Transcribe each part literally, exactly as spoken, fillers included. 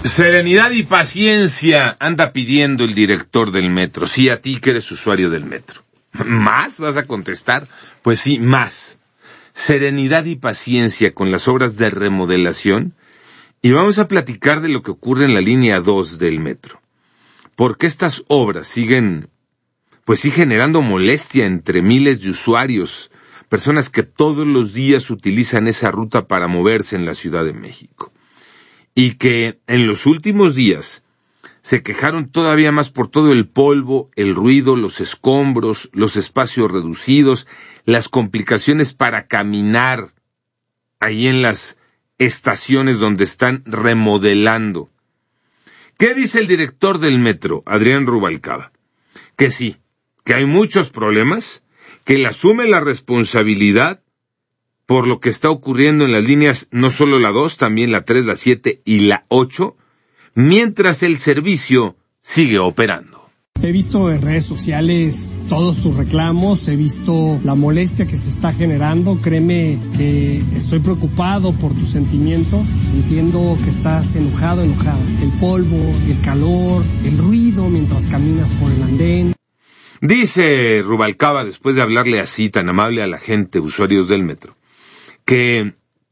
Serenidad y paciencia anda pidiendo el director del metro. Sí, a ti que eres usuario del metro. ¿Más vas a contestar? Pues sí, más. Serenidad y paciencia con las obras de remodelación. Y vamos a platicar de lo que ocurre en la línea dos del metro. Porque estas obras siguen, pues sí, generando molestia entre miles de usuarios, personas que todos los días utilizan esa ruta para moverse en la Ciudad de México. Y que en los últimos días se quejaron todavía más por todo el polvo, el ruido, los escombros, los espacios reducidos, las complicaciones para caminar ahí en las estaciones donde están remodelando. ¿Qué dice el director del metro, Adrián Rubalcaba? Que sí, que hay muchos problemas, que él asume la responsabilidad por lo que está ocurriendo en las líneas, no solo la dos, también la tres, la siete y la ocho, mientras el servicio sigue operando. He visto en redes sociales todos tus reclamos, he visto la molestia que se está generando, créeme que estoy preocupado por tu sentimiento, entiendo que estás enojado, enojada. El polvo, el calor, el ruido mientras caminas por el andén. Dice Rubalcaba, después de hablarle así tan amable a la gente, usuarios del metro, que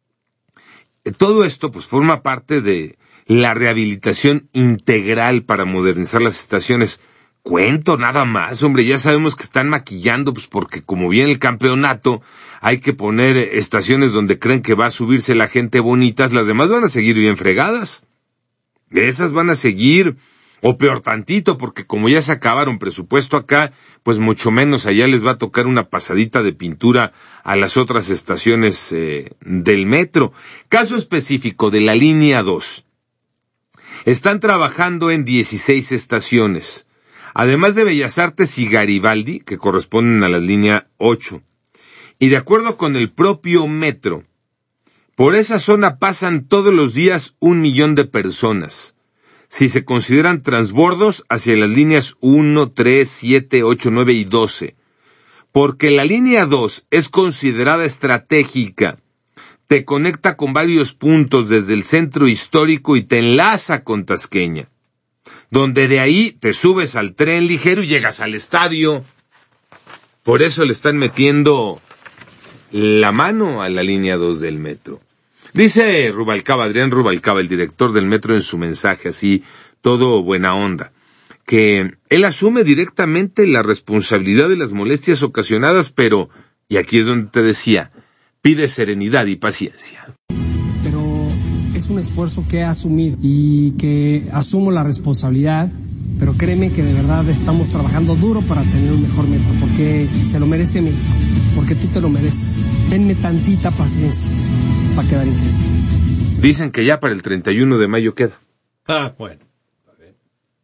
todo esto pues forma parte de la rehabilitación integral para modernizar las estaciones. Cuento nada más, hombre, ya sabemos que están maquillando, pues porque como viene el campeonato, hay que poner estaciones donde creen que va a subirse la gente bonitas, las demás van a seguir bien fregadas. Esas van a seguir, o peor tantito, porque como ya se acabaron presupuesto acá, pues mucho menos allá les va a tocar una pasadita de pintura a las otras estaciones eh, del metro. Caso específico de la línea dos. Están trabajando en dieciséis estaciones, además de Bellas Artes y Garibaldi, que corresponden a la línea ocho. Y de acuerdo con el propio metro, por esa zona pasan todos los días un millón de personas, si se consideran transbordos hacia las líneas uno, tres, siete, ocho, nueve y doce. Porque la línea dos es considerada estratégica, te conecta con varios puntos desde el centro histórico y te enlaza con Tasqueña, donde de ahí te subes al tren ligero y llegas al estadio. Por eso le están metiendo la mano a la línea dos del metro. Dice Rubalcaba, Adrián Rubalcaba, el director del metro, en su mensaje, así, todo buena onda, que él asume directamente la responsabilidad de las molestias ocasionadas, pero, y aquí es donde te decía, pide serenidad y paciencia. Pero es un esfuerzo que he asumido y que asumo la responsabilidad, pero créeme que de verdad estamos trabajando duro para tener un mejor metro, porque se lo merece México, porque tú te lo mereces. Denme tantita paciencia para quedar increíble. Dicen que ya para el treinta y uno de mayo queda. Ah, bueno. A ver.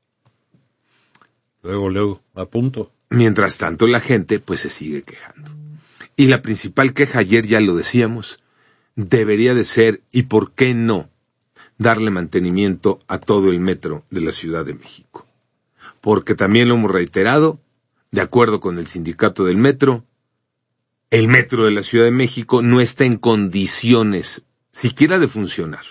Luego, luego, a punto. Mientras tanto, la gente pues se sigue quejando. Y la principal queja, ayer ya lo decíamos, debería de ser, y por qué no, darle mantenimiento a todo el metro de la Ciudad de México. Porque también lo hemos reiterado, de acuerdo con el sindicato del metro, el metro de la Ciudad de México no está en condiciones siquiera de funcionar.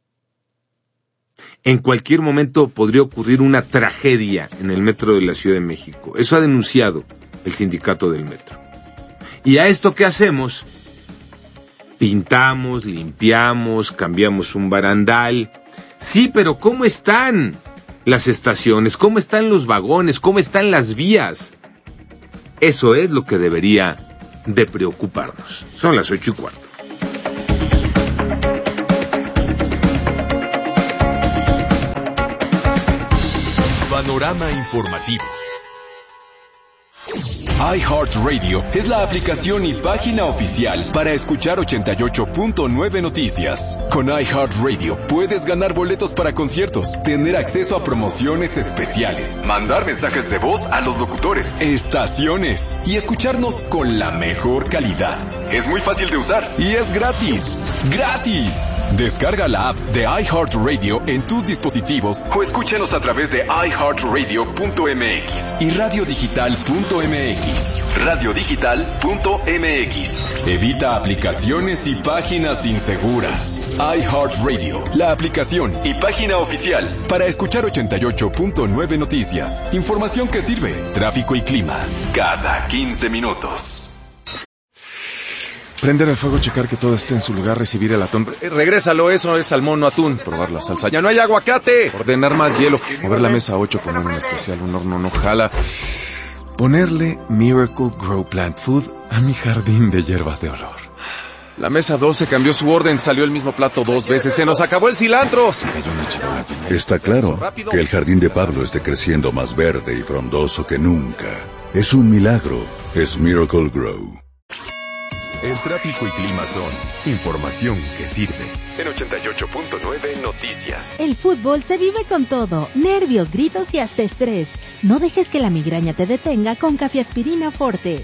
En cualquier momento podría ocurrir una tragedia en el metro de la Ciudad de México. Eso ha denunciado el sindicato del metro. ¿Y a esto qué hacemos? Pintamos, limpiamos, cambiamos un barandal. Sí, pero ¿cómo están las estaciones? ¿Cómo están los vagones? ¿Cómo están las vías? Eso es lo que debería de preocuparnos. Son las ocho y cuarto. Panorama informativo. iHeartRadio es la aplicación y página oficial para escuchar ochenta y ocho punto nueve Noticias. Con iHeartRadio puedes ganar boletos para conciertos, tener acceso a promociones especiales, mandar mensajes de voz a los locutores, estaciones y escucharnos con la mejor calidad. Es muy fácil de usar y es gratis. ¡Gratis! Descarga la app de iHeartRadio en tus dispositivos o escúchanos a través de i heart radio punto m x y radio digital punto m x. x, radiodigital punto m x. Evita aplicaciones y páginas inseguras. iHeartRadio, la aplicación y página oficial para escuchar ochenta y ocho punto nueve Noticias. Información que sirve. Tráfico y clima cada quince minutos. Prender el fuego, checar que todo esté en su lugar, recibir el atún. Eh, regrésalo, eso es salmón, no atún. Probar la salsa. ¡Ya no hay aguacate! Ordenar más hielo. Mover la mesa ocho con un especial, un horno no jala. Ponerle Miracle Grow Plant Food a mi jardín de hierbas de olor. La mesa doce cambió su orden, salió el mismo plato dos veces. ¡Se nos acabó el cilantro! Se cayó una charola. Está claro que el jardín de Pablo esté creciendo más verde y frondoso que nunca. Es un milagro. Es Miracle Grow. El tráfico y clima son información que sirve. En ochenta y ocho punto nueve Noticias. El fútbol se vive con todo, nervios, gritos y hasta estrés. No dejes que la migraña te detenga con Cafeaspirina Forte.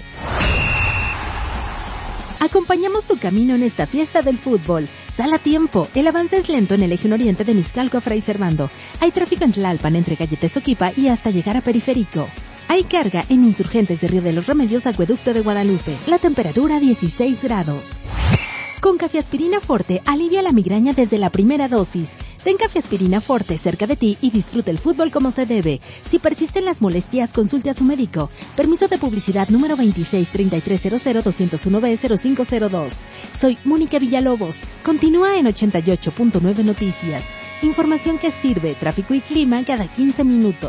Acompañamos tu camino en esta fiesta del fútbol. Sal a tiempo. El avance es lento en el eje oriente de Mixcalco a Fray Servando. Hay tráfico en Tlalpan entre calle Tezoquipa y hasta llegar a Periférico. Hay carga en Insurgentes de Río de los Remedios, Acueducto de Guadalupe. La temperatura dieciséis grados. Con Cafeaspirina Forte alivia la migraña desde la primera dosis. Ten Cafeaspirina Forte cerca de ti y disfruta el fútbol como se debe. Si persisten las molestias, consulte a su médico. Permiso de publicidad número veintiséis treinta y tres cero cero doscientos uno B cero cinco cero dos. Soy Mónica Villalobos. Continúa en ochenta y ocho punto nueve Noticias. Información que sirve, tráfico y clima cada quince minutos.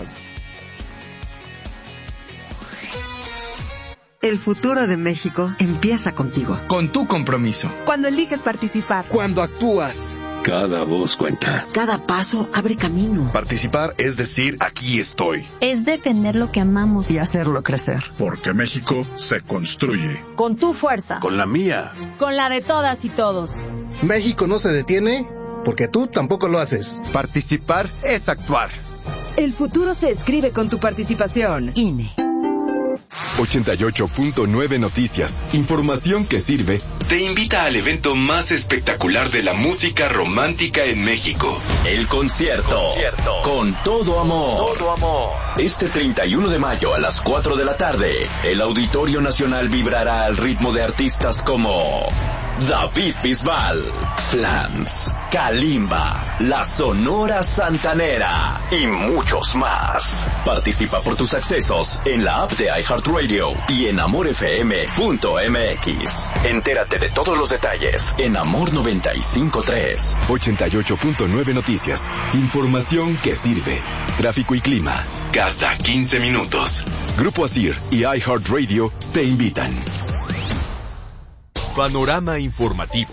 El futuro de México empieza contigo. Con tu compromiso. Cuando eliges participar. Cuando actúas. Cada voz cuenta. Cada paso abre camino. Participar es decir, aquí estoy. Es defender lo que amamos. Y hacerlo crecer. Porque México se construye. Con tu fuerza. Con la mía. Con la de todas y todos. México no se detiene porque tú tampoco lo haces. Participar es actuar. El futuro se escribe con tu participación. I N E. ochenta y ocho punto nueve Noticias, información que sirve, te invita al evento más espectacular de la música romántica en México. El concierto, concierto. Con todo amor. Todo amor. Este treinta y uno de mayo a las cuatro de la tarde, el Auditorio Nacional vibrará al ritmo de artistas como David Bisbal, Flans, Kalimba, La Sonora Santanera y muchos más. Participa por tus accesos en la app de iHeartRadio y en amor f m punto m x. Entérate de todos los detalles en Amor noventa y cinco punto tres. ochenta y ocho punto nueve Noticias, información que sirve. Tráfico y clima cada quince minutos. Grupo Asir y iHeartRadio te invitan. Panorama informativo.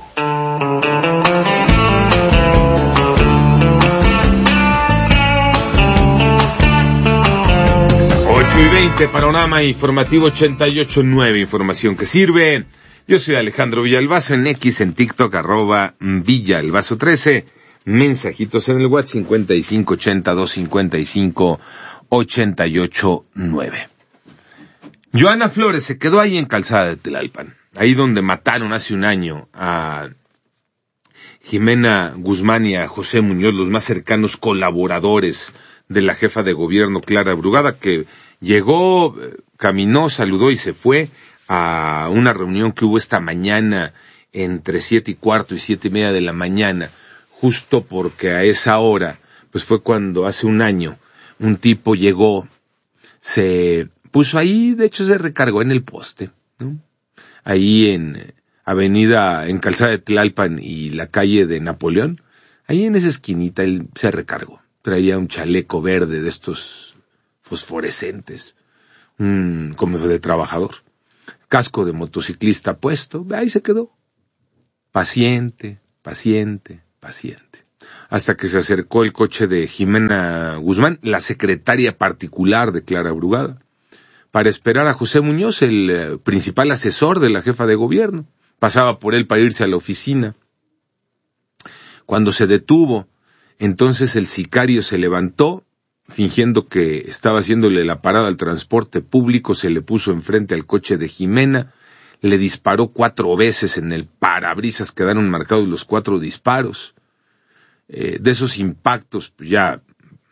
ocho y veinte, panorama informativo ochenta y ocho punto nueve, información que sirve. Yo soy Alejandro Villalbazo, en X, en TikTok, arroba Villalbazo trece. Mensajitos en el WhatsApp cincuenta y cinco ochenta y dos cincuenta y cinco ochenta y ocho nueve. Joana Flores se quedó ahí en Calzada de Tlalpan, ahí donde mataron hace un año a Jimena Guzmán y a José Muñoz, los más cercanos colaboradores de la jefa de gobierno Clara Brugada, que llegó, caminó, saludó y se fue a una reunión que hubo esta mañana entre siete y cuarto y siete y media de la mañana, justo porque a esa hora, pues fue cuando hace un año un tipo llegó, se puso ahí, de hecho se recargó en el poste, ¿no? Ahí en avenida, en Calzada de Tlalpan y la calle de Napoleón, ahí en esa esquinita él se recargó. Traía un chaleco verde de estos fosforescentes, un como de trabajador, casco de motociclista puesto, ahí se quedó, paciente, paciente, paciente, hasta que se acercó el coche de Jimena Guzmán, la secretaria particular de Clara Brugada, para esperar a José Muñoz, el eh, principal asesor de la jefa de gobierno. Pasaba por él para irse a la oficina. Cuando se detuvo, entonces el sicario se levantó, fingiendo que estaba haciéndole la parada al transporte público, se le puso enfrente al coche de Jimena, le disparó cuatro veces en el parabrisas, quedaron marcados los cuatro disparos. Eh, de esos impactos, pues ya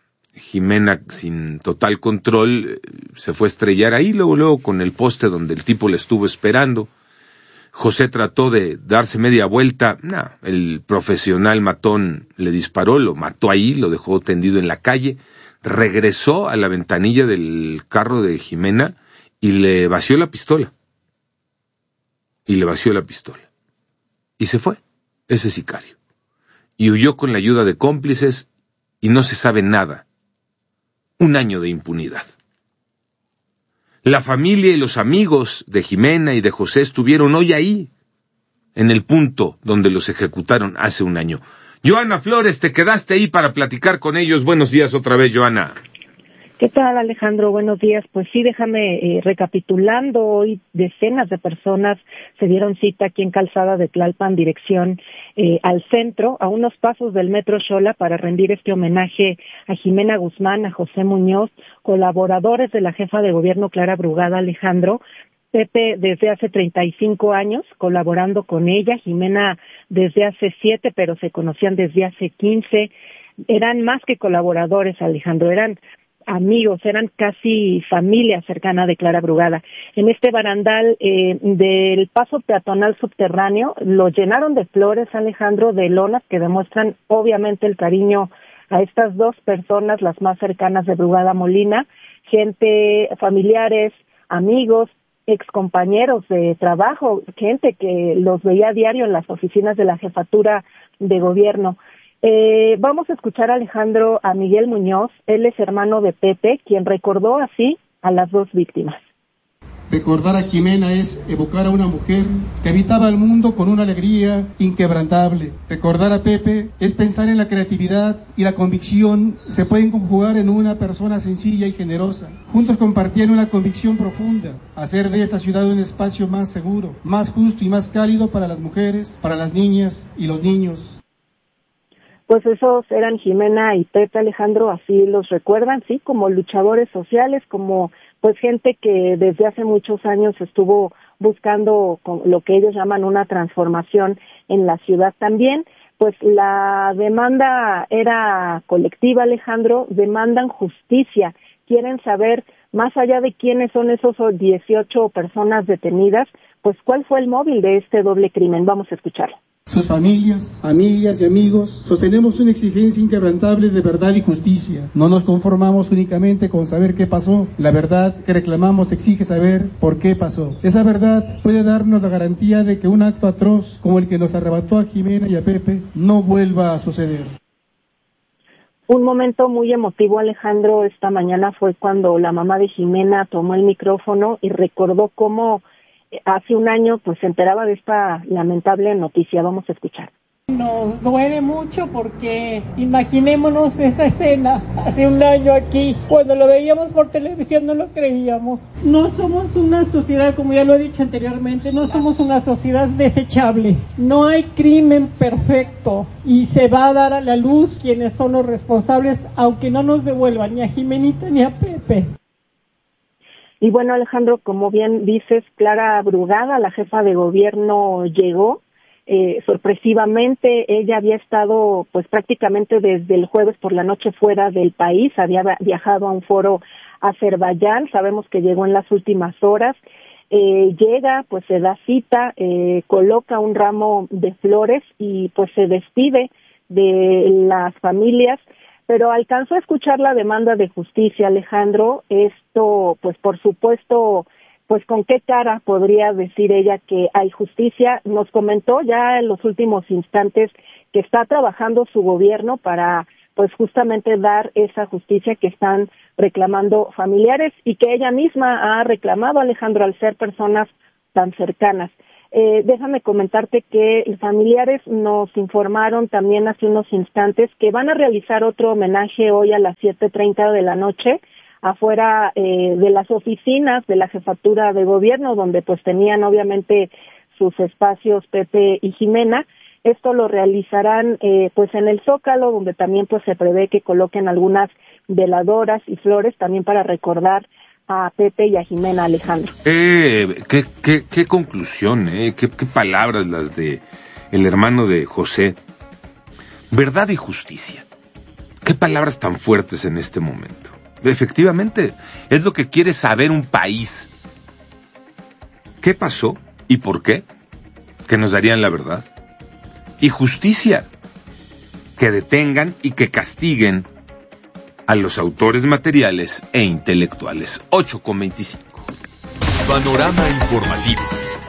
Jimena, sin total control, se fue a estrellar ahí, luego, luego con el poste donde el tipo le estuvo esperando. José trató de darse media vuelta, nah, el profesional matón le disparó, lo mató ahí, lo dejó tendido en la calle, regresó a la ventanilla del carro de Jimena y le vació la pistola. Y le vació la pistola. Y se fue, ese sicario. Y huyó con la ayuda de cómplices y no se sabe nada. Un año de impunidad. La familia y los amigos de Jimena y de José estuvieron hoy ahí, en el punto donde los ejecutaron hace un año. Joana Flores, te quedaste ahí para platicar con ellos. Buenos días otra vez, Joana. ¿Qué tal, Alejandro? Buenos días. Pues sí, déjame eh, recapitulando. Hoy decenas de personas se dieron cita aquí en Calzada de Tlalpan, dirección eh, al centro, a unos pasos del Metro Xola, para rendir este homenaje a Jimena Guzmán, a José Muñoz, colaboradores de la jefa de gobierno Clara Brugada, Alejandro. Pepe desde hace treinta y cinco años colaborando con ella, Jimena desde hace siete, pero se conocían desde hace quince. Eran más que colaboradores, Alejandro, eran amigos, eran casi familia cercana de Clara Brugada. En este barandal eh, del paso peatonal subterráneo lo llenaron de flores, Alejandro, de lonas que demuestran obviamente el cariño a estas dos personas, las más cercanas de Brugada Molina, gente, familiares, amigos, excompañeros de trabajo, gente que los veía a diario en las oficinas de la jefatura de gobierno. Eh, vamos a escuchar, Alejandro, a Miguel Muñoz. Él es hermano de Pepe, quien recordó así a las dos víctimas. Recordar a Jimena es evocar a una mujer que habitaba el mundo con una alegría inquebrantable. Recordar a Pepe es pensar en la creatividad y la convicción se pueden conjugar en una persona sencilla y generosa. Juntos compartían una convicción profunda, hacer de esta ciudad un espacio más seguro, más justo y más cálido para las mujeres, para las niñas y los niños. Pues esos eran Jimena y Pepe, Alejandro, así los recuerdan, sí, como luchadores sociales, como pues gente que desde hace muchos años estuvo buscando lo que ellos llaman una transformación en la ciudad. También, pues la demanda era colectiva, Alejandro, demandan justicia, quieren saber, más allá de quiénes son esos dieciocho personas detenidas, pues cuál fue el móvil de este doble crimen. Vamos a escucharlo. Sus familias, amigas y amigos, sostenemos una exigencia inquebrantable de verdad y justicia. No nos conformamos únicamente con saber qué pasó. La verdad que reclamamos exige saber por qué pasó. Esa verdad puede darnos la garantía de que un acto atroz como el que nos arrebató a Jimena y a Pepe no vuelva a suceder. Un momento muy emotivo, Alejandro, esta mañana fue cuando la mamá de Jimena tomó el micrófono y recordó cómo hace un año pues se enteraba de esta lamentable noticia. Vamos a escuchar. Nos duele mucho porque imaginémonos esa escena hace un año aquí, cuando lo veíamos por televisión no lo creíamos. No somos una sociedad, como ya lo he dicho anteriormente, no somos una sociedad desechable. No hay crimen perfecto y se va a dar a la luz quienes son los responsables, aunque no nos devuelvan ni a Jimenita ni a Pepe. Y bueno, Alejandro, como bien dices, Clara Brugada, la jefa de gobierno, llegó eh, sorpresivamente. Ella había estado pues prácticamente desde el jueves por la noche fuera del país, había viajado a un foro a Azerbaiyán, sabemos que llegó en las últimas horas. Eh, llega, pues se da cita, eh, coloca un ramo de flores y pues se despide de las familias. Pero alcanzó a escuchar la demanda de justicia, Alejandro. Esto, pues por supuesto, pues con qué cara podría decir ella que hay justicia. Nos comentó ya en los últimos instantes que está trabajando su gobierno para, pues justamente dar esa justicia que están reclamando familiares y que ella misma ha reclamado, Alejandro, al ser personas tan cercanas. Eh, déjame comentarte que familiares nos informaron también hace unos instantes que van a realizar otro homenaje hoy a las siete treinta de la noche afuera eh, de las oficinas de la jefatura de gobierno, donde pues tenían obviamente sus espacios Pepe y Jimena. Esto lo realizarán eh, pues en el Zócalo, donde también pues se prevé que coloquen algunas veladoras y flores también para recordar a Pepe y a Jimena, Alejandro. Eh, qué, qué, qué conclusión, eh, qué, qué palabras las de el hermano de José. Verdad y justicia. ¿Qué qué palabras tan fuertes en este momento. Efectivamente, es lo que quiere saber un país. ¿Qué pasó y por qué? Que nos darían la verdad. Y justicia. Que detengan y que castiguen a los autores materiales e intelectuales. ocho con veinticinco. Panorama informativo.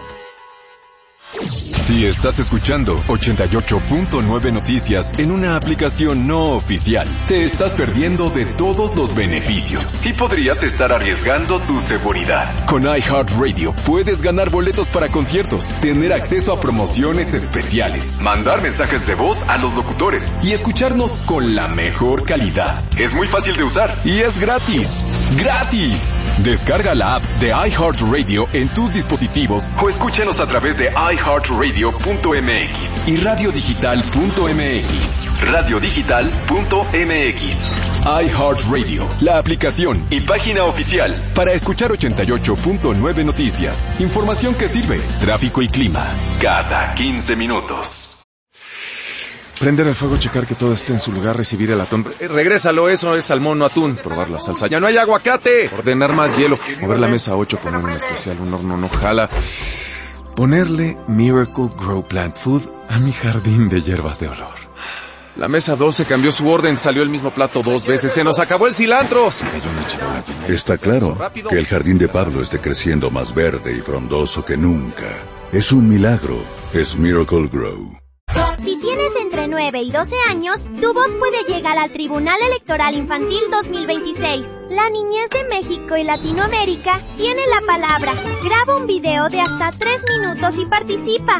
Si estás escuchando ochenta y ocho punto nueve Noticias en una aplicación no oficial, te estás perdiendo de todos los beneficios y podrías estar arriesgando tu seguridad. Con iHeartRadio puedes ganar boletos para conciertos, tener acceso a promociones especiales, mandar mensajes de voz a los locutores y escucharnos con la mejor calidad. Es muy fácil de usar y es gratis. ¡Gratis! Descarga la app de iHeartRadio en tus dispositivos o escúchanos a través de iHeartRadio punto m x y radiodigital punto m x. radiodigital punto m x. iHeartRadio, la aplicación y página oficial para escuchar ochenta y ocho punto nueve Noticias. Información que sirve. Tráfico y clima cada quince minutos. Prender el fuego, checar que todo esté en su lugar, recibir el atún. Eh, regrésalo, eso es salmón, no atún. Probar la salsa. ¡Ya no hay aguacate! Ordenar más hielo. Mover la mesa ocho con un especial. Un horno no jala. Ponerle Miracle Grow Plant Food a mi jardín de hierbas de olor. La mesa doce cambió su orden, salió el mismo plato dos veces, se nos acabó el cilantro. Se cayó una charola. Está claro que el jardín de Pablo esté creciendo más verde y frondoso que nunca. Es un milagro, es Miracle Grow. Si tienes entre nueve y doce años, tu voz puede llegar al Tribunal Electoral Infantil dos mil veintiséis. La niñez de México y Latinoamérica tiene la palabra. Graba un video de hasta tres minutos y participa.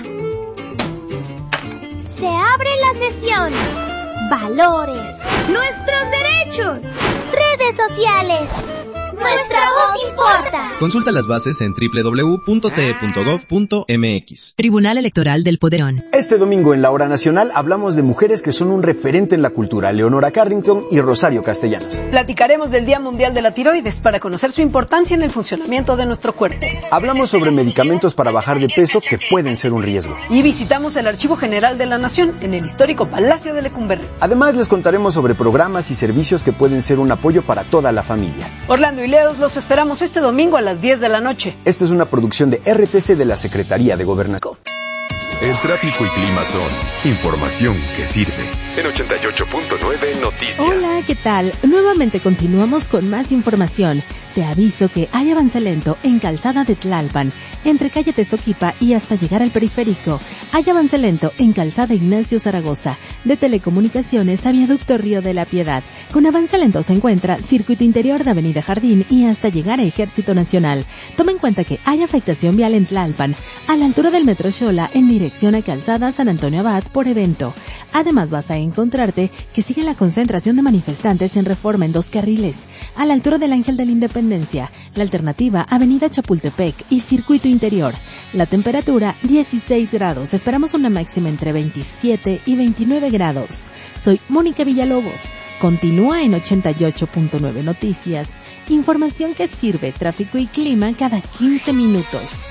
Se abre la sesión. Valores. Nuestros derechos. Redes sociales. Nuestra voz importa. Consulta las bases en doble u doble u doble u punto t e punto gov punto m x. Tribunal Electoral del Poderón. Este domingo en la Hora Nacional hablamos de mujeres que son un referente en la cultura, Leonora Carrington y Rosario Castellanos. Platicaremos del Día Mundial de la Tiroides para conocer su importancia en el funcionamiento de nuestro cuerpo. Hablamos sobre medicamentos para bajar de peso que pueden ser un riesgo. Y visitamos el Archivo General de la Nación en el histórico Palacio de Lecumberri. Además les contaremos sobre programas y servicios que pueden ser un apoyo para toda la familia. Orlando y Leos, los esperamos este domingo a las diez de la noche. Esta es una producción de R T C de la Secretaría de Gobernación. El tráfico y clima son información que sirve. En ochenta y ocho punto nueve Noticias. Hola, ¿qué tal? Nuevamente continuamos con más información. Te aviso que hay avance lento en Calzada de Tlalpan, entre calle Tezoquipa y hasta llegar al periférico. Hay avance lento en Calzada Ignacio Zaragoza, de Telecomunicaciones a Viaducto Río de la Piedad. Con avance lento se encuentra Circuito Interior de Avenida Jardín y hasta llegar a Ejército Nacional. Toma en cuenta que hay afectación vial en Tlalpan, a la altura del Metro Xola, en dirección a Calzada San Antonio Abad por evento. Además vas a encontrarte que sigue la concentración de manifestantes en Reforma en dos carriles, a la altura del Ángel de la Independencia, la alternativa Avenida Chapultepec y Circuito Interior. La temperatura dieciséis grados, esperamos una máxima entre veintisiete y veintinueve grados. Soy Mónica Villalobos, continúa en ochenta y ocho punto nueve Noticias, información que sirve, tráfico y clima cada quince minutos.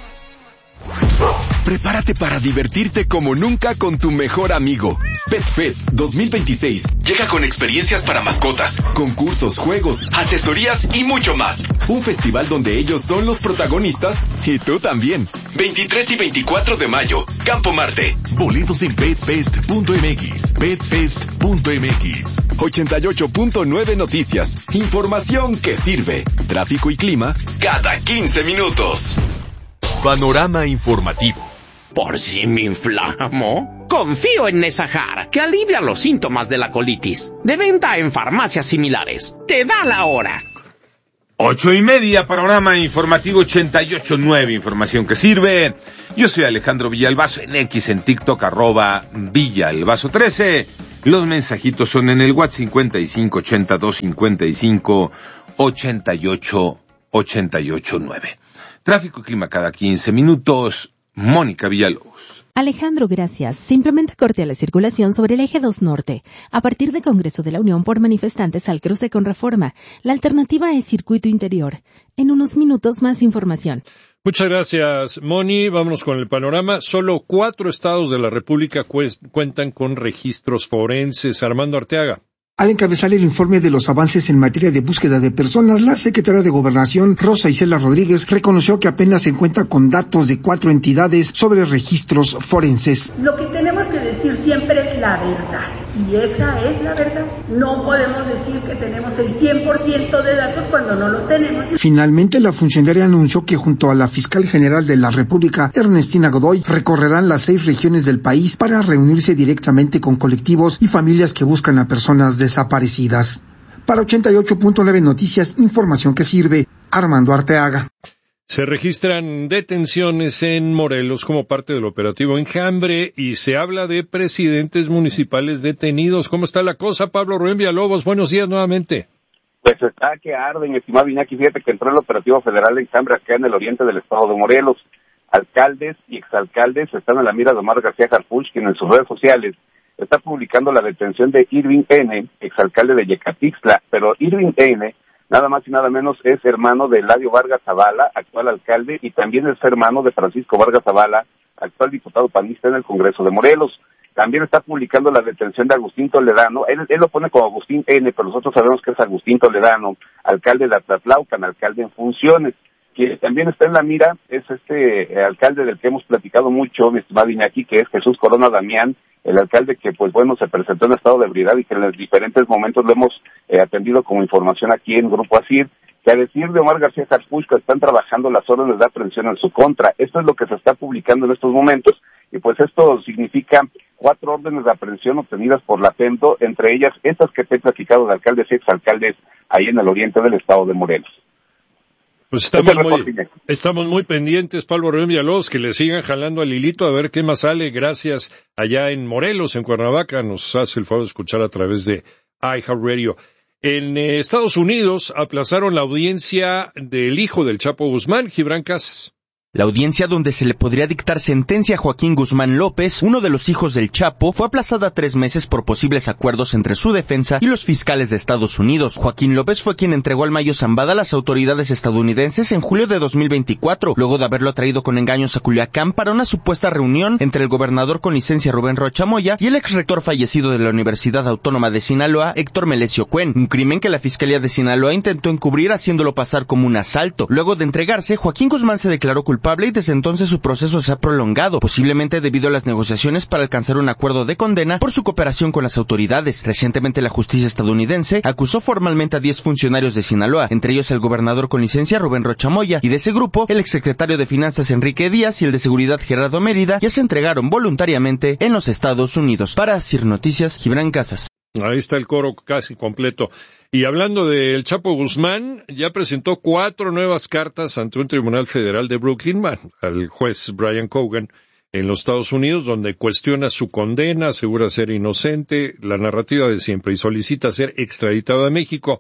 Prepárate para divertirte como nunca con tu mejor amigo. Pet Fest dos mil veintiséis llega con experiencias para mascotas, concursos, juegos, asesorías y mucho más. Un festival donde ellos son los protagonistas y tú también. veintitrés y veinticuatro de mayo, Campo Marte. Boletos en pet fest punto m x. pet fest punto m x. ochenta y ocho punto nueve Noticias. Información que sirve. Tráfico y clima cada quince minutos. Panorama informativo. ¿Por si me inflamo? Confío en Nesahar, que alivia los síntomas de la colitis. De venta en farmacias similares. Te da la hora. Ocho y media, Panorama Informativo ochenta y ocho nueve, información que sirve. Yo soy Alejandro Villalbazo, en X, en TikTok, arroba Villalbazo trece. Los mensajitos son en el WhatsApp cincuenta y cinco ochenta y dos cincuenta y cinco ochenta y ocho ochenta y ocho nueve. Tráfico y clima cada quince minutos. Mónica Villalobos. Alejandro, gracias. Simplemente corte a la circulación sobre el eje dos Norte, a partir de Congreso de la Unión por manifestantes al cruce con Reforma. La alternativa es Circuito Interior. En unos minutos más información. Muchas gracias, Moni. Vámonos con el panorama. Solo cuatro estados de la República cuentan con registros forenses. Armando Arteaga. Al encabezar el informe de los avances en materia de búsqueda de personas, la secretaria de Gobernación, Rosa Isela Rodríguez, reconoció que apenas se cuenta con datos de cuatro entidades sobre registros forenses. Lo que tenemos que decir siempre es la verdad, y esa es la verdad. No podemos decir que tenemos el cien por ciento de datos cuando no los tenemos. Finalmente, la funcionaria anunció que junto a la fiscal general de la República, Ernestina Godoy, recorrerán las seis regiones del país para reunirse directamente con colectivos y familias que buscan a personas desaparecidas. Para ochenta y ocho punto nueve Noticias, información que sirve. Armando Arteaga. Se registran detenciones en Morelos como parte del operativo Enjambre y se habla de presidentes municipales detenidos. ¿Cómo está la cosa, Pablo Rubén Villalobos? Buenos días nuevamente. Pues está que arde, mi estimado Iñaki. Fíjate que entró el operativo federal Enjambre acá en el oriente del estado de Morelos. Alcaldes y exalcaldes están en la mira de Omar García Harfuch, quien en sus redes sociales está publicando la detención de Irving N., exalcalde de Yecapixtla, pero Irving N., nada más y nada menos, es hermano de Eladio Vargas Zavala, actual alcalde, y también es hermano de Francisco Vargas Zavala, actual diputado panista en el Congreso de Morelos. También está publicando la detención de Agustín Toledano, él, él lo pone como Agustín N., pero nosotros sabemos que es Agustín Toledano, alcalde de Atlatlaucan, alcalde en funciones. Quien también está en la mira es este eh, alcalde del que hemos platicado mucho, mi estimado Iñaki, que es Jesús Corona Damián, el alcalde que, pues bueno, se presentó en estado de ebriedad y que en los diferentes momentos lo hemos eh, atendido como información aquí en Grupo ASIR, que a decir de Omar García Harfuch están trabajando las órdenes de aprehensión en su contra. Esto es lo que se está publicando en estos momentos, y pues esto significa cuatro órdenes de aprehensión obtenidas por la PEMTO, entre ellas estas que te he platicado de alcaldes y exalcaldes ahí en el oriente del estado de Morelos. Pues estamos muy, estamos muy pendientes, Pablo Rubén Villalobos, que le sigan jalando al hilito a ver qué más sale. Gracias allá en Morelos, en Cuernavaca, nos hace el favor de escuchar a través de iHeartRadio. En eh, Estados Unidos aplazaron la audiencia del hijo del Chapo Guzmán, Gibran Casas. La audiencia donde se le podría dictar sentencia a Joaquín Guzmán López, uno de los hijos del Chapo, fue aplazada tres meses por posibles acuerdos entre su defensa y los fiscales de Estados Unidos. Joaquín López fue quien entregó al Mayo Zambada a las autoridades estadounidenses en julio de dos mil veinticuatro, luego de haberlo traído con engaños a Culiacán para una supuesta reunión entre el gobernador con licencia Rubén Rocha Moya y el exrector fallecido de la Universidad Autónoma de Sinaloa, Héctor Melesio Cuen, un crimen que la Fiscalía de Sinaloa intentó encubrir haciéndolo pasar como un asalto. Luego de entregarse, Joaquín Guzmán se declaró culpable y desde entonces su proceso se ha prolongado, posiblemente debido a las negociaciones para alcanzar un acuerdo de condena por su cooperación con las autoridades. Recientemente la justicia estadounidense acusó formalmente a diez funcionarios de Sinaloa, entre ellos el gobernador con licencia Rubén Rocha Moya, y de ese grupo el exsecretario de Finanzas Enrique Díaz y el de Seguridad Gerardo Mérida ya se entregaron voluntariamente en los Estados Unidos. Para ASIR Noticias, Gibran Casas. Ahí está el coro casi completo. Y hablando del Chapo Guzmán, ya presentó cuatro nuevas cartas ante un tribunal federal de Brooklyn, al juez Brian Cogan, en los Estados Unidos, donde cuestiona su condena, asegura ser inocente, la narrativa de siempre, y solicita ser extraditado a México.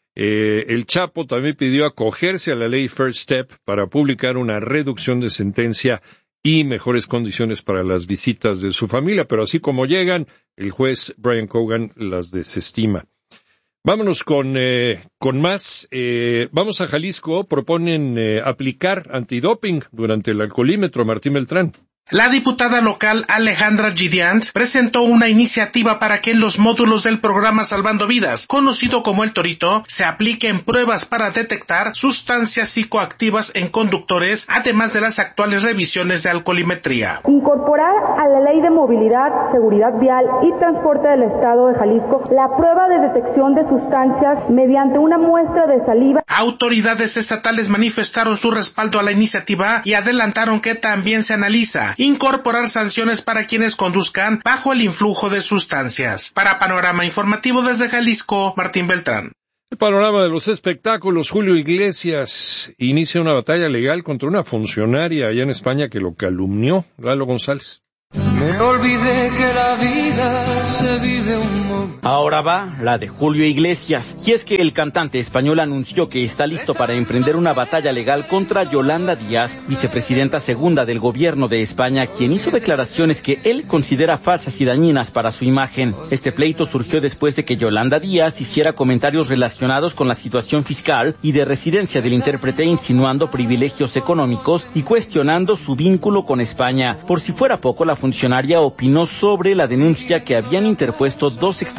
Eh, el Chapo también pidió acogerse a la ley First Step para publicar una reducción de sentencia y mejores condiciones para las visitas de su familia, pero así como llegan, el juez Brian Cogan las desestima. Vámonos con eh, con más. Eh, vamos a Jalisco. Proponen eh, aplicar antidoping durante el alcoholímetro. Martín Beltrán. La diputada local Alejandra Gidians presentó una iniciativa para que en los módulos del programa Salvando Vidas, conocido como el Torito, se apliquen pruebas para detectar sustancias psicoactivas en conductores, además de las actuales revisiones de alcoholimetría. Incorporar a la Ley de Movilidad, Seguridad Vial y Transporte del Estado de Jalisco la prueba de detección de sustancias mediante una muestra de saliva. Autoridades estatales manifestaron su respaldo a la iniciativa y adelantaron que también se analiza incorporar sanciones para quienes conduzcan bajo el influjo de sustancias. Para Panorama Informativo desde Jalisco, Martín Beltrán. El panorama de los espectáculos. Julio Iglesias inicia una batalla legal contra una funcionaria allá en España que lo calumnió. Lalo González. Me olvidé que la vida se vive un momento. Ahora va la de Julio Iglesias. Y es que el cantante español anunció que está listo para emprender una batalla legal contra Yolanda Díaz, vicepresidenta segunda del gobierno de España, quien hizo declaraciones que él considera falsas y dañinas para su imagen. Este pleito surgió después de que Yolanda Díaz hiciera comentarios relacionados con la situación fiscal y de residencia del intérprete, insinuando privilegios económicos y cuestionando su vínculo con España. Por si fuera poco, la funcionaria opinó sobre la denuncia que habían interpuesto dos extranjeros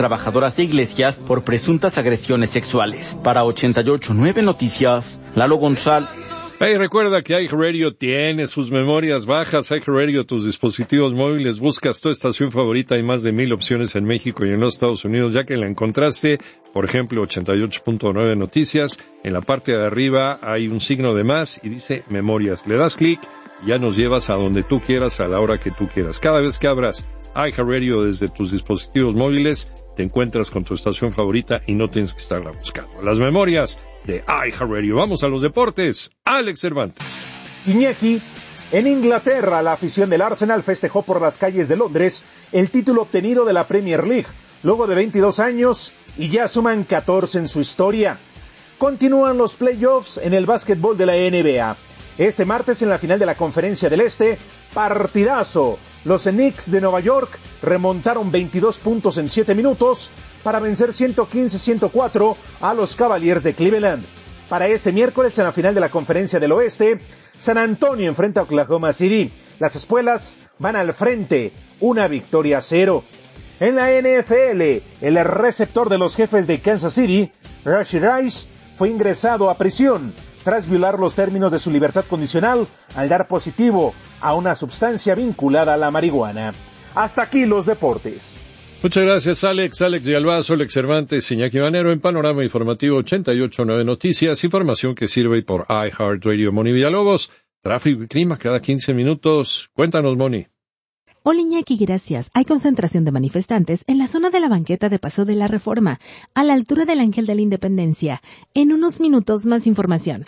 trabajadoras de iglesias por presuntas agresiones sexuales. Para ochenta y ocho punto nueve Noticias, Lalo González. Hey, recuerda que iHeartRadio tiene sus memorias bajas. iHeartRadio, tus dispositivos móviles, buscas tu estación favorita. Hay más de mil opciones en México y en los Estados Unidos. Ya que la encontraste, por ejemplo, ochenta y ocho punto nueve Noticias, en la parte de arriba hay un signo de más y dice memorias. Le das clic y ya nos llevas a donde tú quieras, a la hora que tú quieras. Cada vez que abras iHeartRadio desde tus dispositivos móviles, te encuentras con tu estación favorita y no tienes que estarla buscando. Las memorias de iHeartRadio. Vamos a los deportes. Alex Cervantes. Iñaki, en Inglaterra, la afición del Arsenal festejó por las calles de Londres el título obtenido de la Premier League, luego de veintidós años, y ya suman catorce en su historia. Continúan los playoffs en el básquetbol de la N B A. Este martes, en la final de la Conferencia del Este, partidazo. Los Knicks de Nueva York remontaron veintidós puntos en siete minutos para vencer ciento quince a ciento cuatro a los Cavaliers de Cleveland. Para este miércoles, en la final de la Conferencia del Oeste, San Antonio enfrenta a Oklahoma City. Las espuelas van al frente, una victoria a cero. En la N F L, el receptor de los Jefes de Kansas City, Rashee Rice, fue ingresado a prisión tras violar los términos de su libertad condicional al dar positivo a una sustancia vinculada a la marihuana. Hasta aquí los deportes. Muchas gracias, Alex. Alex Villalbazo, Alex Cervantes, Iñaki Manero en Panorama Informativo ochenta y ocho punto nueve Noticias. Información que sirve por iHeartRadio. Moni Villalobos, tráfico y clima cada quince minutos. Cuéntanos, Moni. Hola Iñaki, gracias. Hay concentración de manifestantes en la zona de la banqueta de Paso de la Reforma, a la altura del Ángel de la Independencia. En unos minutos más información.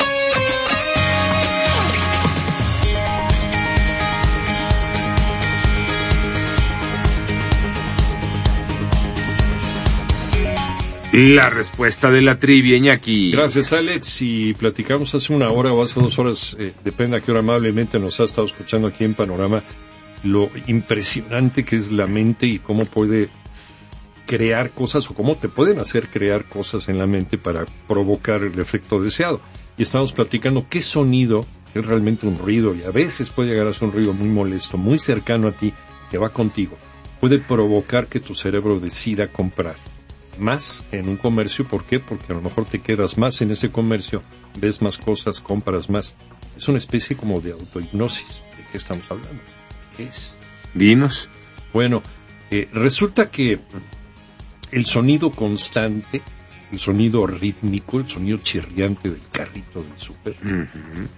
La respuesta de la trivia, Iñaki. Gracias, Alex. Si platicamos hace una hora o hace dos horas, eh, depende a qué hora amablemente nos ha estado escuchando aquí en Panorama, lo impresionante que es la mente y cómo puede crear cosas o cómo te pueden hacer crear cosas en la mente para provocar el efecto deseado. Y estamos platicando qué sonido, que es realmente un ruido y a veces puede llegar a ser un ruido muy molesto, muy cercano a ti, que va contigo, puede provocar que tu cerebro decida comprar más en un comercio. ¿Por qué? Porque a lo mejor te quedas más en ese comercio, ves más cosas, compras más. Es una especie como de autohipnosis. ¿De qué estamos hablando? ¿Qué es? Dinos. Bueno, eh, resulta que el sonido constante, el sonido rítmico, el sonido chirriante del carrito del súper, uh-huh.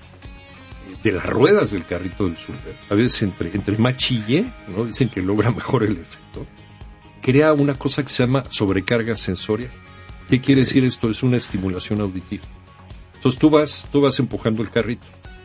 de las ruedas del carrito del súper, a veces entre, entre más chille, ¿no? Dicen que logra mejor el efecto, crea una cosa que se llama sobrecarga sensorial. ¿Qué quiere decir esto? Es una estimulación auditiva. Entonces tú vas, tú vas empujando el carrito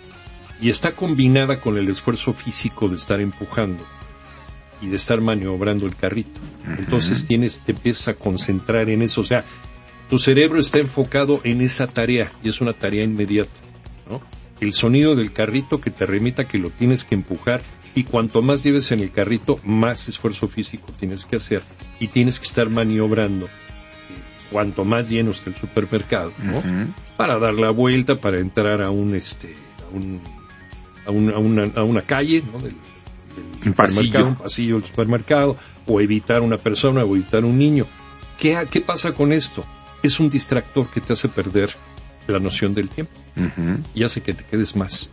y está combinada con el esfuerzo físico de estar empujando y de estar maniobrando el carrito. Uh-huh. Entonces tienes, te empiezas a concentrar en eso. O sea, tu cerebro está enfocado en esa tarea y es una tarea inmediata, ¿no? El sonido del carrito que te remita que lo tienes que empujar, y cuanto más lleves en el carrito, más esfuerzo físico tienes que hacer y tienes que estar maniobrando. Cuanto más lleno esté el supermercado, ¿no? Uh-huh. Para dar la vuelta, para entrar a un este a un a, un, a, una, a una calle, ¿no? Del, del un pasillo, un pasillo del supermercado, o evitar una persona o evitar un niño. ¿Qué, qué pasa con esto? Es un distractor que te hace perder la noción del tiempo, uh-huh. y hace que te quedes más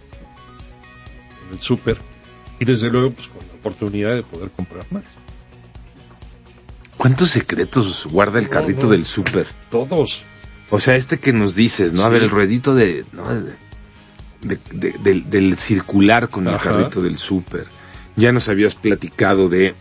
en el súper y desde luego pues con la oportunidad de poder comprar más. ¿Cuántos secretos guarda el carrito no, no, del súper? Todos. O sea, este que nos dices, ¿no? Sí. A ver, el ruedito de, ¿no? de, de, de del, del circular con Ajá. el carrito del súper. Ya nos habías platicado de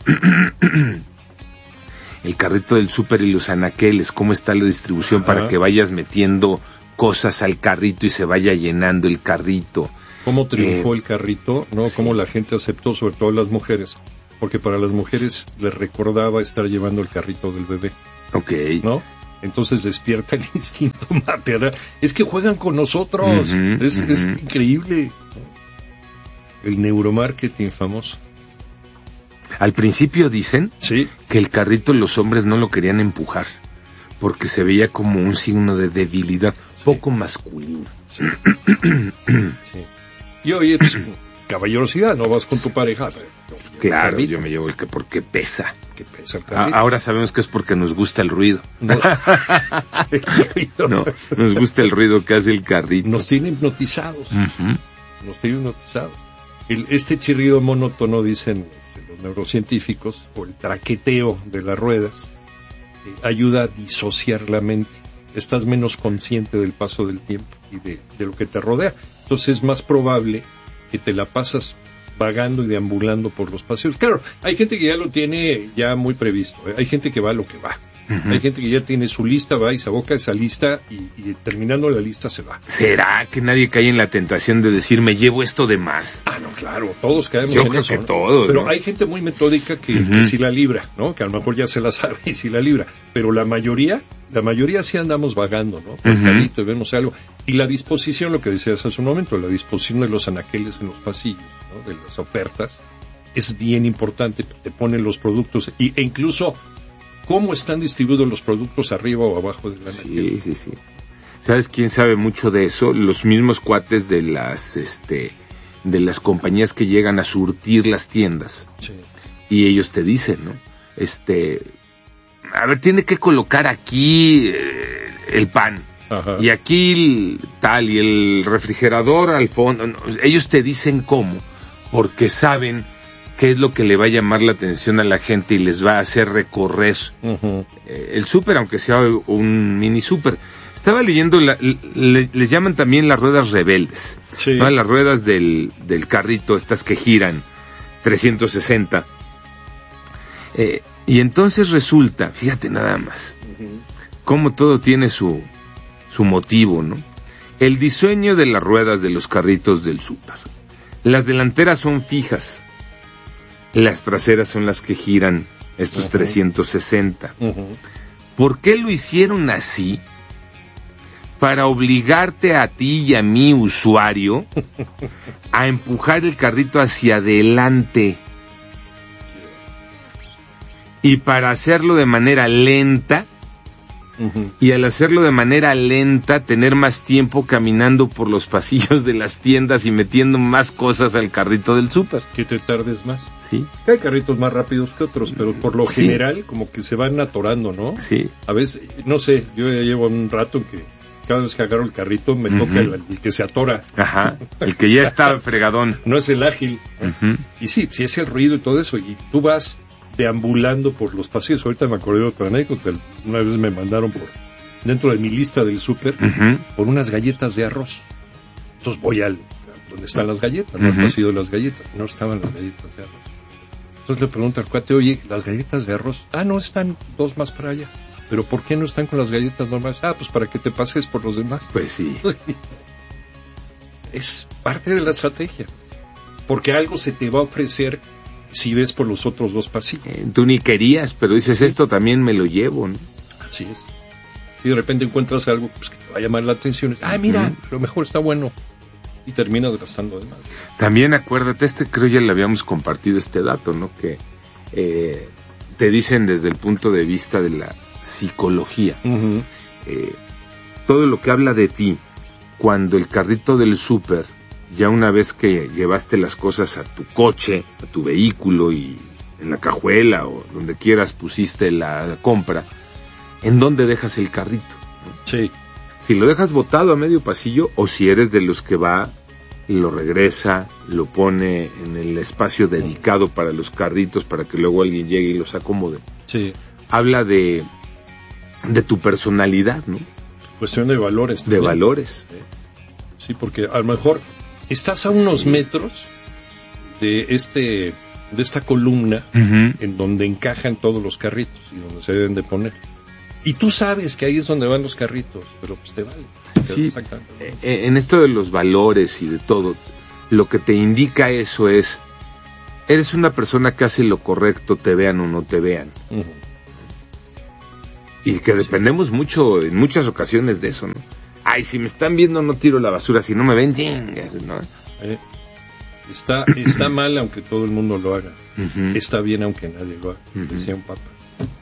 el carrito del súper y los anaqueles, cómo está la distribución Ajá. para que vayas metiendo cosas al carrito y se vaya llenando el carrito. Cómo triunfó eh, el carrito, ¿no? Sí. Cómo la gente aceptó, sobre todo las mujeres, porque para las mujeres les recordaba estar llevando el carrito del bebé. Ok. ¿No? Entonces despierta el instinto maternal. Es que juegan con nosotros. Uh-huh, es, uh-huh. es increíble. El neuromarketing famoso. Al principio dicen sí. que el carrito los hombres no lo querían empujar, porque se veía como un signo de debilidad, sí. poco masculino. Sí. Sí. Y oye, pues, caballerosidad, no vas con tu pareja. Claro, carrito. Yo me llevo el que porque pesa. Que pesa el carrito. Ahora sabemos que es porque nos gusta el ruido. No, no nos gusta el ruido que hace el carrito. Nos tiene hipnotizados. Uh-huh. Nos tiene hipnotizados. El, este chirrido monótono, dicen los neurocientíficos, o el traqueteo de las ruedas, eh, ayuda a disociar la mente. Estás menos consciente del paso del tiempo y de, de lo que te rodea. Entonces es más probable que te la pasas vagando y deambulando por los paseos. Claro, hay gente que ya lo tiene ya muy previsto, ¿eh? Hay gente que va a lo que va. Uh-huh. Hay gente que ya tiene su lista, va y se aboca esa lista y, y terminando la lista se va. ¿Será que nadie cae en la tentación de decir, me llevo esto de más? Ah, no, claro, todos caemos Yo en creo eso. que ¿no? todos. Pero ¿no? hay gente muy metódica que, uh-huh. que sí la libra, ¿no? Que a lo mejor ya se la sabe y sí la libra. Pero la mayoría, la mayoría sí andamos vagando, ¿no? Por el carrito y vemos algo. Y la disposición, lo que decías hace un momento, la disposición de los anaqueles en los pasillos, ¿no? De las ofertas, es bien importante. Te ponen los productos y, e incluso cómo están distribuidos los productos arriba o abajo del anaquel. Sí, sí, sí. ¿Sabes quién sabe mucho de eso? Los mismos cuates de las, este, de las compañías que llegan a surtir las tiendas. Sí. Y ellos te dicen, ¿no? Este, a ver, tiene que colocar aquí eh, el pan. Ajá. Y aquí el, tal, y el refrigerador al fondo. No, ellos te dicen cómo, porque saben qué es lo que le va a llamar la atención a la gente y les va a hacer recorrer uh-huh. eh, el súper, aunque sea un mini súper. Estaba leyendo, la, le, les llaman también las ruedas rebeldes, sí. ¿no? Las ruedas del, del carrito, estas que giran trescientos sesenta. Eh, y entonces resulta, fíjate nada más, uh-huh. cómo todo tiene su, su motivo, ¿no? El diseño de las ruedas de los carritos del súper. Las delanteras son fijas. Las traseras son las que giran estos uh-huh. trescientos sesenta. Uh-huh. ¿Por qué lo hicieron así? Para obligarte a ti y a mi usuario a empujar el carrito hacia adelante. Y para hacerlo de manera lenta, uh-huh. y al hacerlo de manera lenta, tener más tiempo caminando por los pasillos de las tiendas y metiendo más cosas al carrito del súper. Que te tardes más. Sí. Hay carritos más rápidos que otros, pero por lo sí. general como que se van atorando, ¿no? Sí. A veces, no sé, yo ya llevo un rato que cada vez que agarro el carrito me uh-huh. toca el, el que se atora. Ajá, el que ya está fregadón. No es el ágil. Uh-huh. Y sí, sí es el ruido y todo eso, y tú vas deambulando por los pasillos. Ahorita me acordé de otra anécdota. Una vez me mandaron por dentro de mi lista del súper uh-huh. por unas galletas de arroz. Entonces voy al donde están las galletas, no uh-huh. al pasillo de las galletas. No estaban las galletas de arroz. Entonces le pregunto al cuate, oye, ¿las galletas de arroz? Ah, no, están dos más para allá. ¿Pero por qué no están con las galletas normales? Ah, pues para que te pases por los demás. Pues sí. Es parte de la estrategia. Porque algo se te va a ofrecer si ves por los otros dos pasillos. Eh, tú ni querías, pero dices, esto también me lo llevo, ¿no? Así es. Si de repente encuentras algo pues, que te va a llamar la atención, ah, mira, uh-huh. lo mejor está bueno. Y terminas gastando de más. También acuérdate, este creo ya le habíamos compartido este dato, ¿no? Que eh, te dicen desde el punto de vista de la psicología, uh-huh. eh, todo lo que habla de ti, cuando el carrito del súper, ya una vez que llevaste las cosas a tu coche, a tu vehículo y en la cajuela o donde quieras pusiste la compra, ¿en dónde dejas el carrito? Sí. Si lo dejas botado a medio pasillo o si eres de los que va y lo regresa, lo pone en el espacio dedicado para los carritos para que luego alguien llegue y los acomode. Sí. Habla de de tu personalidad, ¿no? Cuestión de valores. De también. valores. Sí, porque a lo mejor estás a unos sí. metros de este de esta columna uh-huh. en donde encajan todos los carritos y donde se deben de poner. Y tú sabes que ahí es donde van los carritos, pero pues te vale. Sí, en esto de los valores y de todo, lo que te indica eso es, eres una persona que hace lo correcto, te vean o no te vean. Uh-huh. Y que dependemos mucho, en muchas ocasiones de eso, ¿no? Ay, si me están viendo no tiro la basura, si no me ven, ¿no? Eh, está, está mal aunque todo el mundo lo haga. Uh-huh. Está bien aunque nadie lo haga, uh-huh. decía un papa.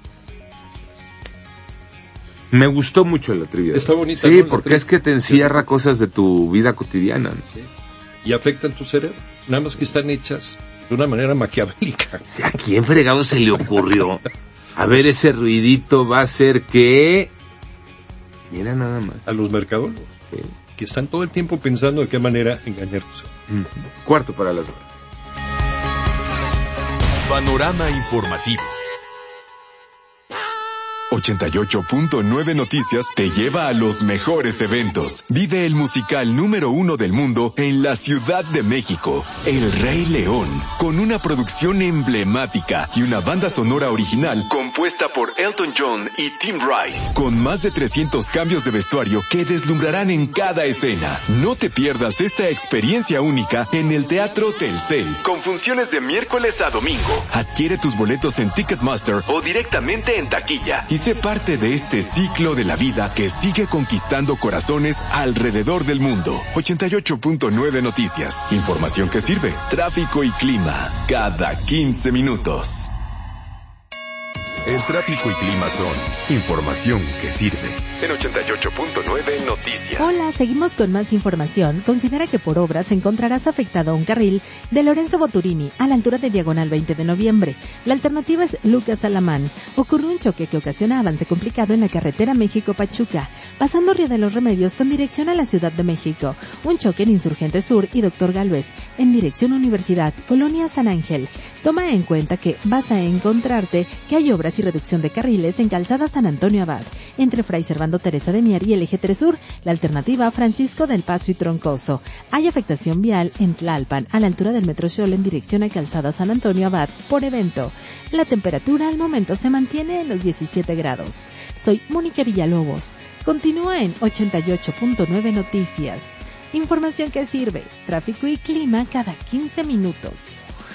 Me gustó mucho la trivia. Está bonita. Sí, ¿no? porque es que te encierra cosas de tu vida cotidiana, ¿no? Sí. y afectan tu cerebro. Nada más que están hechas de una manera maquiavélica. ¿A quién fregado se le ocurrió? A ver, ese ruidito va a hacer que... Mira nada más. A los mercadólogos. Sí. Que están todo el tiempo pensando de qué manera engañarnos. Mm. Cuarto para las horas. Panorama informativo. ochenta y ocho punto nueve Noticias te lleva a los mejores eventos. Vive el musical número uno del mundo en la Ciudad de México, El Rey León, con una producción emblemática y una banda sonora original compuesta por Elton John y Tim Rice, con más de trescientos cambios de vestuario que deslumbrarán en cada escena. No te pierdas esta experiencia única en el Teatro Telcel, con funciones de miércoles a domingo. Adquiere tus boletos en Ticketmaster o directamente en taquilla y sé parte de este ciclo de la vida que sigue conquistando corazones alrededor del mundo. ochenta y ocho punto nueve Noticias. Información que sirve. Tráfico y clima. Cada quince minutos. El tráfico y clima son información que sirve. En ochenta y ocho punto nueve Noticias. Hola, seguimos con más información. Considera que por obras encontrarás afectado un carril de Lorenzo Boturini a la altura de Diagonal veinte de noviembre. La alternativa es Lucas Alamán. Ocurrió un choque que ocasiona avance complicado en la carretera México-Pachuca, pasando Río de los Remedios con dirección a la Ciudad de México. Un choque en Insurgente Sur y Doctor Gálvez en dirección Universidad, Colonia San Ángel. Toma en cuenta que vas a encontrarte que hay obras y reducción de carriles en Calzada San Antonio Abad, entre Fray Servando Teresa de Mier y el Eje tres Sur, la alternativa Francisco del Paso y Troncoso. Hay afectación vial en Tlalpan, a la altura del Metro Xol en dirección a Calzada San Antonio Abad, por evento. La temperatura al momento se mantiene en los diecisiete grados. Soy Mónica Villalobos. Continúa en ochenta y ocho punto nueve Noticias. Información que sirve. Tráfico y clima cada quince minutos.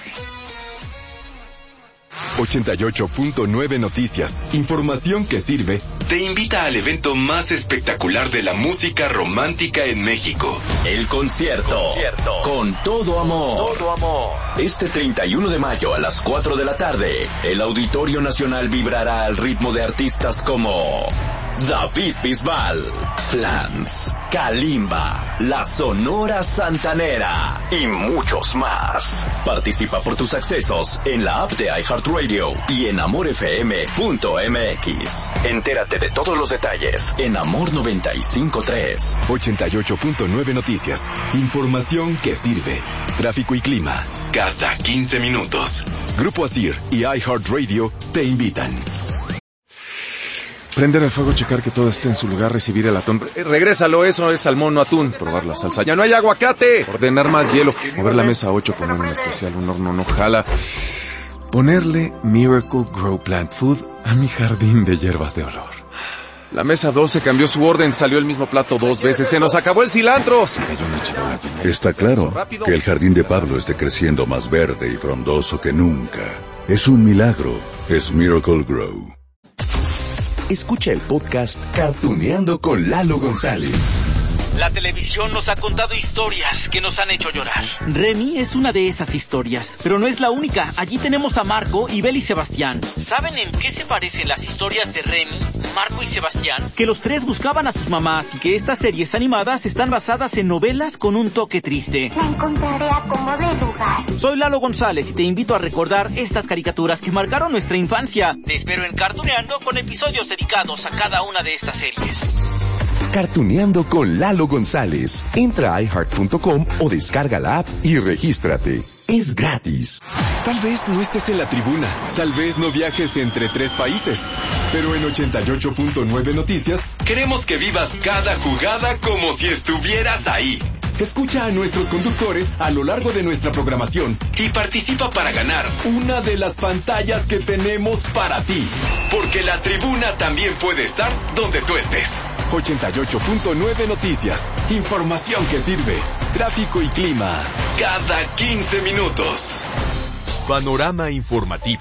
ochenta y ocho punto nueve Noticias, información que sirve, te invita al evento más espectacular de la música romántica en México. El concierto, concierto. Con todo amor. todo amor. Este treinta y uno de mayo a las cuatro de la tarde, el Auditorio Nacional vibrará al ritmo de artistas como David Bisbal, Flans, Kalimba, La Sonora Santanera y muchos más. Participa por tus accesos en la app de iHeartRadio y en amor f m punto m x. Entérate de todos los detalles en Amor noventa y cinco punto tres. ochenta y ocho punto nueve Noticias. Información que sirve. Tráfico y clima cada quince minutos. Grupo Asir y iHeartRadio te invitan. Prender el fuego, checar que todo esté en su lugar, recibir el atún. Eh, regrésalo, eso es salmón, no atún. Probar la salsa. ¡Ya no hay aguacate! Ordenar más hielo. Mover la mesa ocho con un especial, un horno no jala. Ponerle Miracle Grow Plant Food a mi jardín de hierbas de olor. La mesa doce cambió su orden, salió el mismo plato dos veces. ¡Se nos acabó el cilantro! Se cayó una charola. Está claro que el jardín de Pablo esté creciendo más verde y frondoso que nunca. Es un milagro. Es Miracle Grow. Escucha el podcast Cartuneando con Lalo González. La televisión nos ha contado historias que nos han hecho llorar. Remy es una de esas historias, pero no es la única. Allí tenemos a Marco, Ibel y Sebastián. ¿Saben en qué se parecen las historias de Remy, Marco y Sebastián? Que los tres buscaban a sus mamás y que estas series animadas están basadas en novelas con un toque triste. La encontraré a como de lugar. Soy Lalo González y te invito a recordar estas caricaturas que marcaron nuestra infancia. Te espero en Cartuneando con episodios dedicados a cada una de estas series. Cartuneando con Lalo González. Entra a i heart punto com o descarga la app y regístrate. Es gratis. Tal vez no estés en la tribuna, tal vez no viajes entre tres países, pero en ochenta y ocho punto nueve Noticias queremos que vivas cada jugada como si estuvieras ahí. Escucha a nuestros conductores a lo largo de nuestra programación y participa para ganar una de las pantallas que tenemos para ti. Porque la tribuna también puede estar donde tú estés. ochenta y ocho punto nueve Noticias. Información que sirve. Tráfico y clima. Cada quince minutos. Panorama informativo.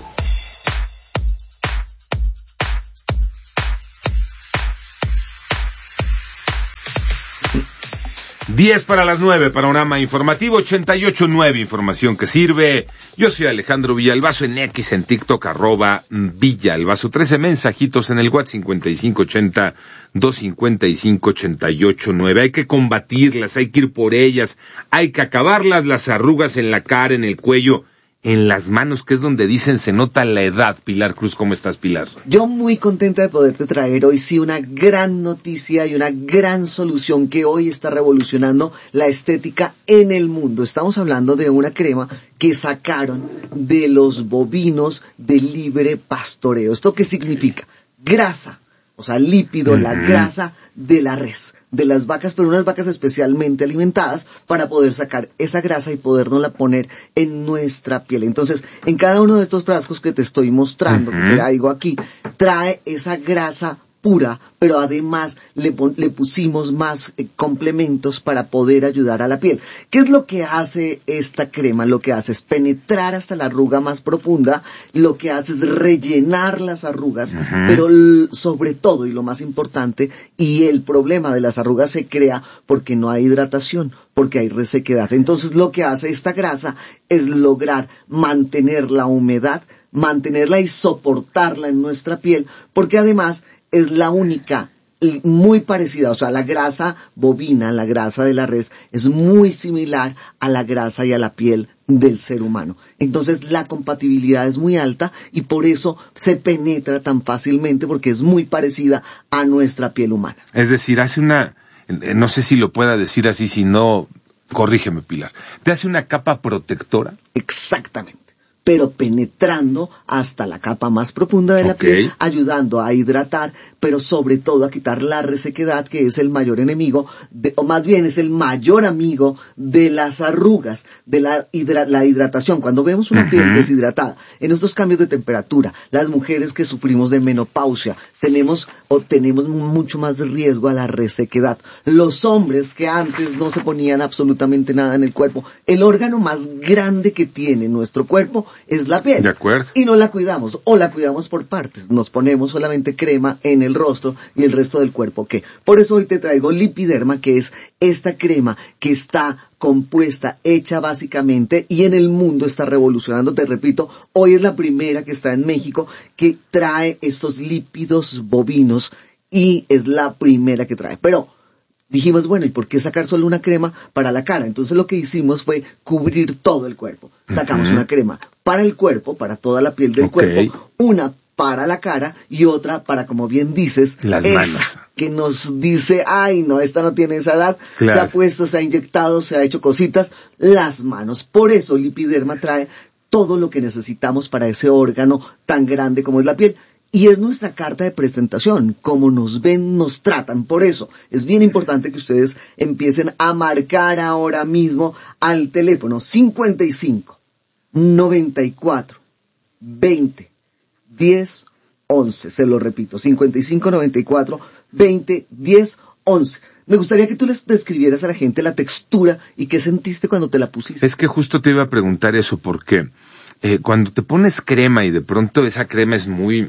diez para las nueve, panorama informativo ochenta y ocho nueve, información que sirve. Yo soy Alejandro Villalbazo, en X, en TikTok, arroba Villalbazo. trece mensajitos en el WhatsApp, cincuenta y cinco ochenta, doscientos cincuenta y cinco, ochenta y ocho nueve. Hay que combatirlas, hay que ir por ellas, hay que acabarlas, las arrugas en la cara, en el cuello, en las manos, que es donde dicen se nota la edad. Pilar Cruz, ¿cómo estás, Pilar? Yo muy contenta de poderte traer hoy sí una gran noticia y una gran solución que hoy está revolucionando la estética en el mundo. Estamos hablando de una crema que sacaron de los bovinos de libre pastoreo. ¿Esto qué significa? Grasa, o sea, lípido, uh-huh. La grasa de la res, de las vacas, pero unas vacas especialmente alimentadas para poder sacar esa grasa y podernosla poner en nuestra piel. Entonces, en cada uno de estos frascos que te estoy mostrando, uh-huh. que traigo aquí, trae esa grasa pura, pero además le, le pusimos más eh, complementos para poder ayudar a la piel. ¿Qué es lo que hace esta crema? Lo que hace es penetrar hasta la arruga más profunda, lo que hace es rellenar las arrugas, uh-huh. pero l- sobre todo, y lo más importante, y el problema de las arrugas se crea porque no hay hidratación, porque hay resequedad. Entonces lo que hace esta grasa es lograr mantener la humedad, mantenerla y soportarla en nuestra piel, porque además es la única, muy parecida, o sea, la grasa bovina, la grasa de la res, es muy similar a la grasa y a la piel del ser humano. Entonces la compatibilidad es muy alta y por eso se penetra tan fácilmente, porque es muy parecida a nuestra piel humana. Es decir, hace una, no sé si lo pueda decir así, si no, corrígeme, Pilar, ¿te hace una capa protectora? Exactamente. Pero penetrando hasta la capa más profunda de la okay. piel, ayudando a hidratar, pero sobre todo a quitar la resequedad, que es el mayor enemigo, de, o más bien es el mayor amigo de las arrugas, de la, hidra, la hidratación. Cuando vemos una uh-huh. piel deshidratada, en estos cambios de temperatura, las mujeres que sufrimos de menopausia, tenemos o tenemos mucho más riesgo a la resequedad. Los hombres que antes no se ponían absolutamente nada en el cuerpo, el órgano más grande que tiene nuestro cuerpo es la piel. De acuerdo. Y no la cuidamos, o la cuidamos por partes. Nos ponemos solamente crema en el rostro y el resto del cuerpo, ¿qué? Por eso hoy te traigo Lipiderma, que es esta crema que está compuesta, hecha básicamente, y en el mundo está revolucionando. Te repito, hoy es la primera que está en México que trae estos lípidos bovinos y es la primera que trae. Pero dijimos, bueno, ¿y por qué sacar solo una crema para la cara? Entonces lo que hicimos fue cubrir todo el cuerpo. Sacamos uh-huh. una crema para el cuerpo, para toda la piel del okay. cuerpo, una para la cara y otra para, como bien dices, las esa manos. Que nos dice, ay no, esta no tiene esa edad, claro. Se ha puesto, se ha inyectado, se ha hecho cositas, las manos. Por eso Lipiderma trae todo lo que necesitamos para ese órgano tan grande como es la piel. Y es nuestra carta de presentación, como nos ven, nos tratan. Por eso es bien importante que ustedes empiecen a marcar ahora mismo al teléfono cincuenta y cinco, noventa y cuatro, veinte, diez, once. Se lo repito, cincuenta y cinco, noventa y cuatro, veinte, diez, once. Me gustaría que tú les describieras a la gente la textura y qué sentiste cuando te la pusiste. Es que justo te iba a preguntar eso, porque eh, cuando te pones crema y de pronto esa crema es muy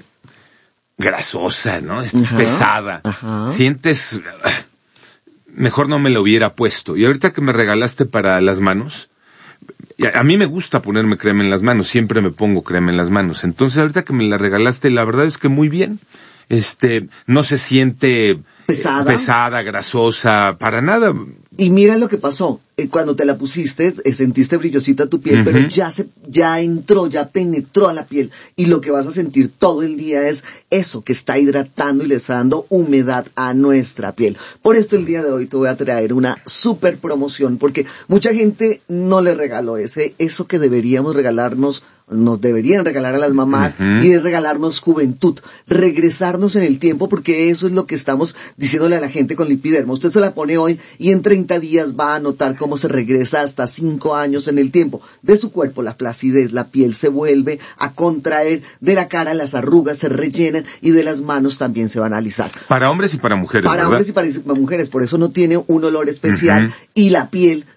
grasosa, ¿no? Es ajá, pesada. Ajá. Sientes, mejor no me lo hubiera puesto. Y ahorita que me regalaste para las manos, a mí me gusta ponerme crema en las manos, siempre me pongo crema en las manos. Entonces ahorita que me la regalaste, la verdad es que muy bien. Este, no se siente pesada, pesada, grasosa, para nada. Y mira lo que pasó. Eh, cuando te la pusiste, eh, sentiste brillosita tu piel, uh-huh. pero ya se, ya entró, ya penetró a la piel. Y lo que vas a sentir todo el día es eso, que está hidratando y le está dando humedad a nuestra piel. Por esto el día de hoy te voy a traer una super promoción, porque mucha gente no le regaló ese, eso que deberíamos regalarnos, nos deberían regalar a las mamás, uh-huh. y es regalarnos juventud, regresarnos en el tiempo, porque eso es lo que estamos diciéndole a la gente con Lipiderma. Usted se la pone hoy y en treinta días va a notar cómo se regresa hasta cinco años en el tiempo. De su cuerpo la flacidez, la piel se vuelve a contraer, de la cara las arrugas se rellenan y de las manos también se van a alisar. Para hombres y para mujeres, Para ¿verdad? hombres y para mujeres, por eso no tiene un olor especial, uh-huh. y la piel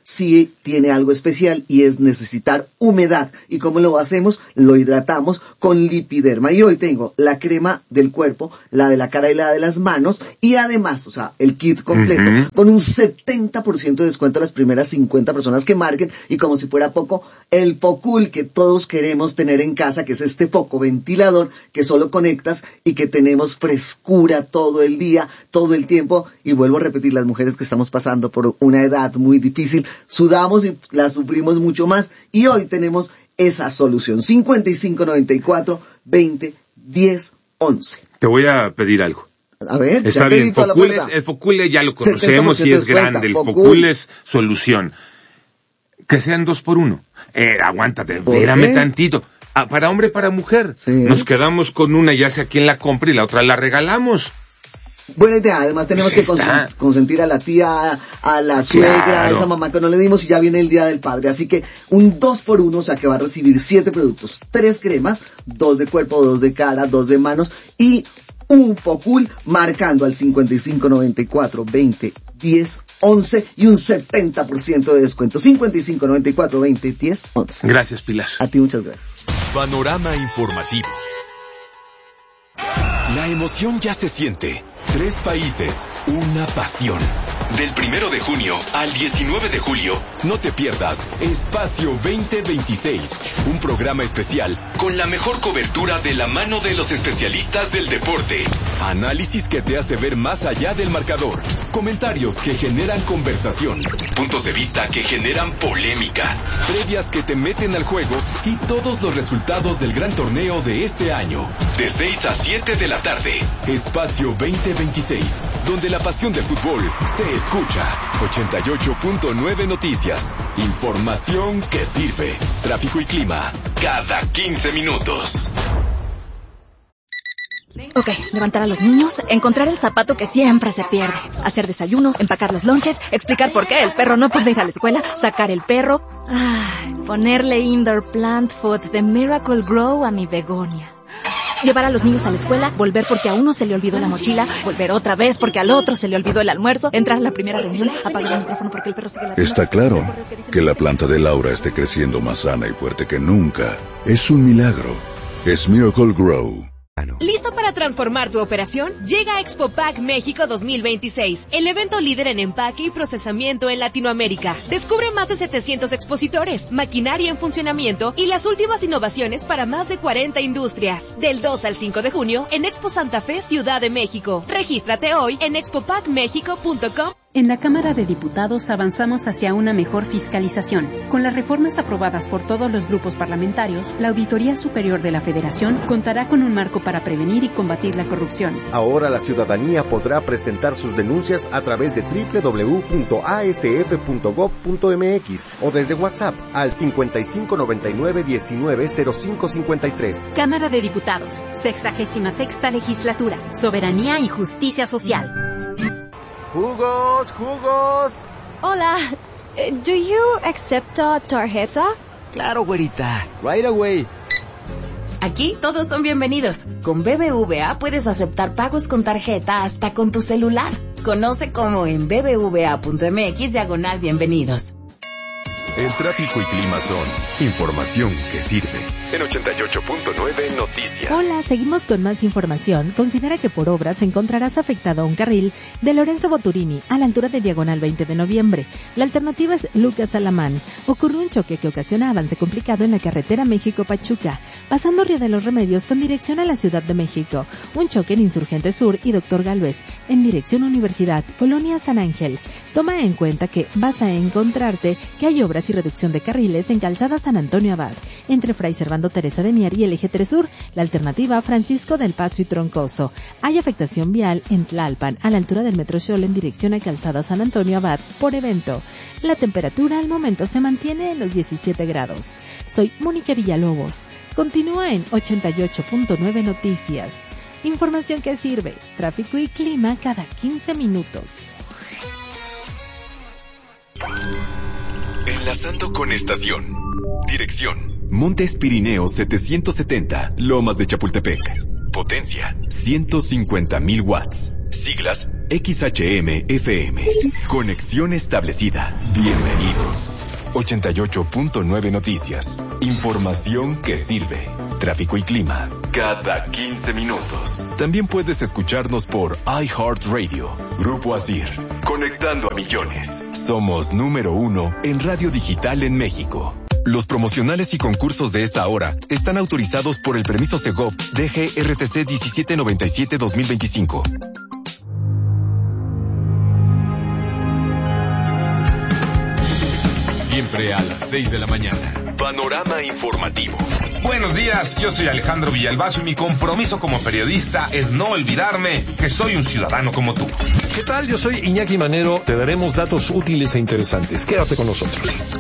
sí tiene algo especial y es necesitar humedad. ¿Y cómo lo hacemos? Lo hidratamos con Lipiderma. Y hoy tengo la crema del cuerpo, la de la cara y la de las manos, y además, o sea, el kit completo, uh-huh. con un setenta por ciento de descuento a las primeras cincuenta personas que marquen, y como si fuera poco, el Focul que todos queremos tener en casa, que es este foco ventilador que solo conectas y que tenemos frescura todo el día, todo el tiempo. Y vuelvo a repetir, las mujeres que estamos pasando por una edad muy difícil, sudamos y la sufrimos mucho más, y hoy tenemos esa solución. Cincuenta y cinco noventa y cuatro veinte diez once. Te voy a pedir algo. A ver, está bien. Focul es, el Focul ya lo conocemos y es grande. El Focul es solución. Que sean dos por uno. Eh, aguántate, espérame tantito. Ah, para hombre, para mujer. Sí. Nos quedamos con una, ya sea quien la compre, y la otra la regalamos. Buena idea. Además tenemos pues que cons- consentir a la tía, a la suegra, claro. a esa mamá que no le dimos, y ya viene el Día del Padre. Así que un dos por uno, o sea que va a recibir siete productos, tres cremas, dos de cuerpo, dos de cara, dos de manos y un Focul, marcando al cincuenta y cinco noventa y cuatro veinte diez once y un setenta por ciento de descuento. cincuenta y cinco noventa y cuatro veinte diez once. Gracias, Pilar. A ti muchas gracias. Panorama informativo. La emoción ya se siente. Tres países, una pasión. Del primero de junio al diecinueve de julio, no te pierdas Espacio veinte veintiséis, un programa especial con la mejor cobertura de la mano de los especialistas del deporte. Análisis que te hace ver más allá del marcador. Comentarios que generan conversación. Puntos de vista que generan polémica. Previas que te meten al juego y todos los resultados del gran torneo de este año. De seis a siete de la tarde, Espacio veinte veintiséis, donde la pasión del fútbol se escucha. ochenta y ocho punto nueve Noticias. Información que sirve. Tráfico y clima cada quince minutos. Ok, levantar a los niños, encontrar el zapato que siempre se pierde, hacer desayuno, empacar los lonches, explicar por qué el perro no puede ir a la escuela, sacar el perro, ay, ponerle indoor plant food de Miracle Grow a mi begonia. Llevar a los niños a la escuela, volver porque a uno se le olvidó la mochila, volver otra vez porque al otro se le olvidó el almuerzo, entrar a la primera reunión, apagar el micrófono porque el perro sigue ladrando. Está claro que la planta de Laura esté creciendo más sana y fuerte que nunca. Es un milagro. Es Miracle Grow. ¿Listo para transformar tu operación? Llega Expo Pack México dos mil veintiséis, el evento líder en empaque y procesamiento en Latinoamérica. Descubre más de setecientos expositores, maquinaria en funcionamiento y las últimas innovaciones para más de cuarenta industrias. Del dos al cinco de junio en Expo Santa Fe, Ciudad de México. Regístrate hoy en expo pack mexico punto com. En la Cámara de Diputados avanzamos hacia una mejor fiscalización. Con las reformas aprobadas por todos los grupos parlamentarios, la Auditoría Superior de la Federación contará con un marco para prevenir y combatir la corrupción. Ahora la ciudadanía podrá presentar sus denuncias a través de doble u doble u doble u punto a s f punto gob punto m x o desde WhatsApp al cincuenta y cinco noventa y nueve diecinueve cero cinco cincuenta y tres. Cámara de Diputados, sexagésima sexta legislatura, soberanía y justicia social. ¡Jugos, jugos! Hola, ¿do you accept a tarjeta? Claro, güerita, right away. Aquí todos son bienvenidos. Con B B V A puedes aceptar pagos con tarjeta hasta con tu celular. Conoce cómo en b b v a punto m x diagonal bienvenidos. El tráfico y clima son información que sirve. En ochenta y ocho punto nueve Noticias. Hola, seguimos con más información. Considera que por obras encontrarás afectado un carril de Lorenzo Boturini a la altura de Diagonal veinte de noviembre. La alternativa es Lucas Alamán. Ocurrió un choque que ocasiona avance complicado en la carretera México-Pachuca, pasando Río de los Remedios con dirección a la Ciudad de México. Un choque en Insurgente Sur y Doctor Gálvez, en dirección Universidad, Colonia San Ángel. Toma en cuenta que vas a encontrarte que hay obras y reducción de carriles en Calzada San Antonio Abad, entre Fray Servando Teresa de Mier y el Eje tres Sur. La alternativa Francisco del Paso y Troncoso. Hay afectación vial en Tlalpan, a la altura del Metro Xol en dirección a Calzada San Antonio Abad, por evento. La temperatura al momento se mantiene en los diecisiete grados. Soy Mónica Villalobos. Continúa en ochenta y ocho punto nueve Noticias. Información que sirve. Tráfico y clima cada quince minutos. Enlazando con estación. Dirección: Montes Pirineos setecientos setenta, Lomas de Chapultepec. Potencia: ciento cincuenta mil watts. Siglas: X H M F M. Conexión establecida. Bienvenido. ochenta y ocho punto nueve Noticias. Información que sirve. Tráfico y clima cada quince minutos. También puedes escucharnos por iHeartRadio. Grupo Asir. Conectando a millones. Somos número uno en radio digital en México. Los promocionales y concursos de esta hora están autorizados por el permiso Segov D G R T C diecisiete noventa y siete dos mil veinticinco. Siempre a las seis de la mañana. Panorama informativo. Buenos días, yo soy Alejandro Villalbazo y mi compromiso como periodista es no olvidarme que soy un ciudadano como tú. ¿Qué tal? Yo soy Iñaki Manero. Te daremos datos útiles e interesantes. Quédate con nosotros.